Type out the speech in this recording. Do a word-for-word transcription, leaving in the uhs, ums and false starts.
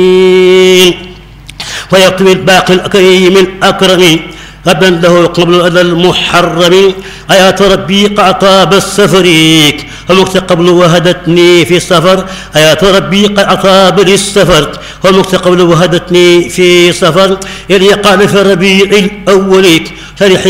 ويكتب الباقي الكريم الأكرم غدا له قبل الأذى المحرم آيات ربي قعطاب السفريك ومكت قبل وهدتني في السفر آيات ربي قعطاب للسفر ومكت قبل وهدتني في سفر يلي قال في الربيع الأول فرح